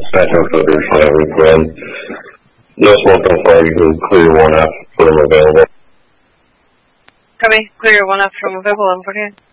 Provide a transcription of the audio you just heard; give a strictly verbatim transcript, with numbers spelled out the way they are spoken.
Spectrum filters whenever we can. No smoke on fire, you can clear one up, put them available. Copy, clear one up from available, I'm for here.